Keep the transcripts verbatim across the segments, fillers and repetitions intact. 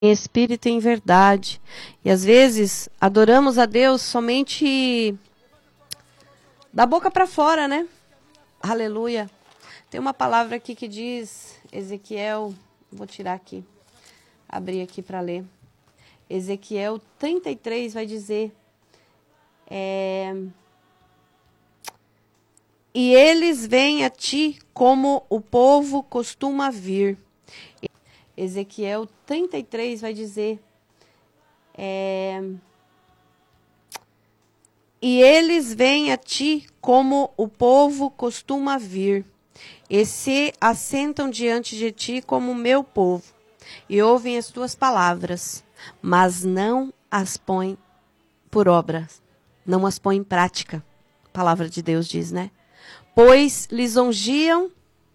em espírito e em verdade. E às vezes adoramos a Deus somente da boca para fora, né? Aleluia. Tem uma palavra aqui que diz, Ezequiel, vou tirar aqui, abrir aqui para ler. Ezequiel trinta e três vai dizer, é, e eles vêm a ti como o povo costuma vir. Ezequiel trinta e três vai dizer, é, e eles vêm a ti como o povo costuma vir, e se assentam diante de ti como o meu povo, e ouvem as tuas palavras, mas não as põem por obra, não as põem em prática. A palavra de Deus diz, né? Pois lisonjeiam,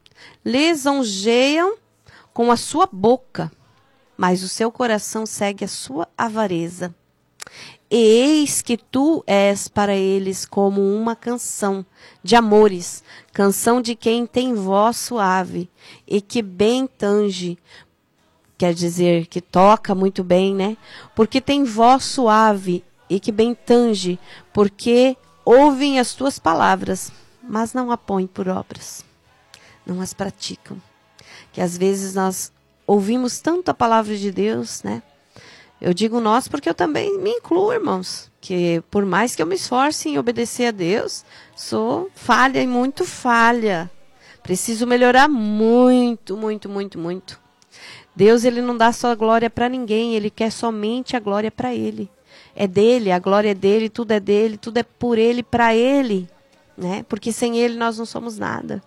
lisonjeiam com a sua boca, mas o seu coração segue a sua avareza. E eis que tu és para eles como uma canção de amores, canção de quem tem voz suave e que bem tange, quer dizer que toca muito bem, né? Porque tem voz suave e que bem tange, porque ouvem as tuas palavras, mas não a põem por obras, não as praticam. Que às vezes nós ouvimos tanto a palavra de Deus, né? Eu digo nós porque eu também me incluo, irmãos. Que por mais que eu me esforce em obedecer a Deus, sou falha e muito falha. Preciso melhorar muito, muito, muito, muito. Deus, ele não dá só glória para ninguém, ele quer somente a glória para ele. É dele, a glória é dele, tudo é dele, tudo é por ele, para ele, né? Porque sem ele nós não somos nada.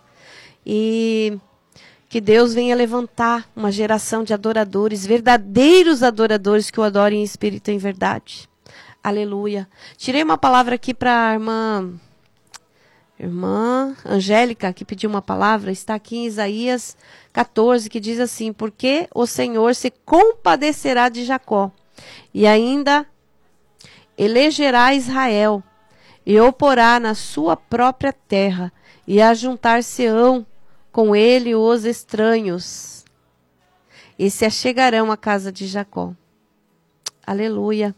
E que Deus venha levantar uma geração de adoradores, verdadeiros adoradores que o adorem em espírito e em verdade. Aleluia. Tirei uma palavra aqui para a irmã, irmã Angélica, que pediu uma palavra, está aqui em Isaías quatorze, que diz assim, porque o Senhor se compadecerá de Jacó, e ainda elegerá Israel, e o porá na sua própria terra, e ajuntar-se-ão com ele os estranhos, e se achegarão à casa de Jacó. Aleluia.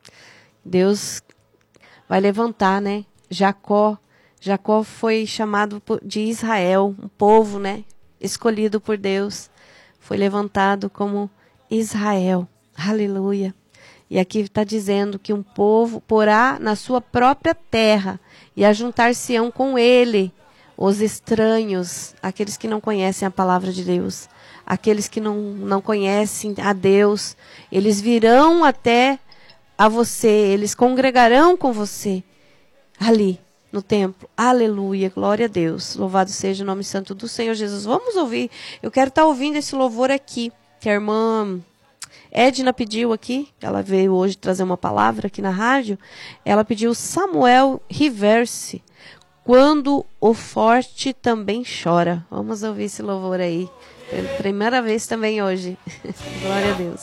Deus vai levantar, né? Jacó. Jacó foi chamado de Israel, um povo, né? Escolhido por Deus. Foi levantado como Israel. Aleluia. E aqui está dizendo que um povo porá na sua própria terra e ajuntar-se-ão com ele os estranhos, aqueles que não conhecem a palavra de Deus, aqueles que não, não conhecem a Deus, eles virão até a você, eles congregarão com você, ali no templo. Aleluia, glória a Deus, louvado seja o nome santo do Senhor Jesus. Vamos ouvir, eu quero estar ouvindo esse louvor aqui, que a irmã Edna pediu aqui, ela veio hoje trazer uma palavra aqui na rádio, ela pediu Samuel Riverse, quando o forte também chora. Vamos ouvir esse louvor aí. Pela primeira vez também hoje. Glória a Deus.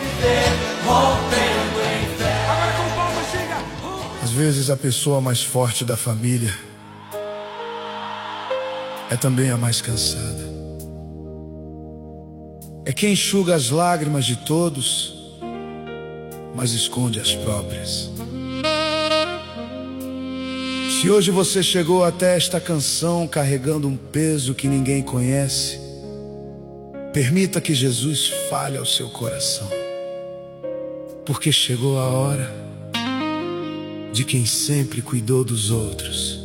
Às vezes a pessoa mais forte da família é também a mais cansada. É quem enxuga as lágrimas de todos, mas esconde as próprias. Se hoje você chegou até esta canção carregando um peso que ninguém conhece, permita que Jesus fale ao seu coração, porque chegou a hora de quem sempre cuidou dos outros